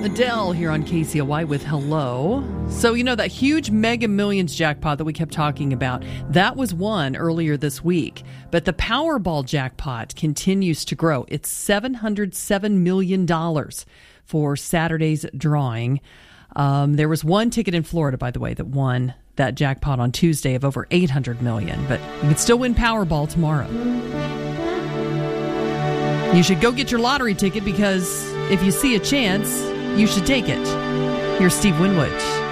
Adele here on KCOY with Hello. So, you know, that huge Mega Millions jackpot that we kept talking about, that was won earlier this week. But the Powerball jackpot continues to grow. It's $707 million for Saturday's drawing. There was one ticket in Florida, by the way, that won that jackpot on Tuesday of over $800 million. But you can still win Powerball tomorrow. You should go get your lottery ticket because if you see a chance, you should take it. Here's Steve Winwood.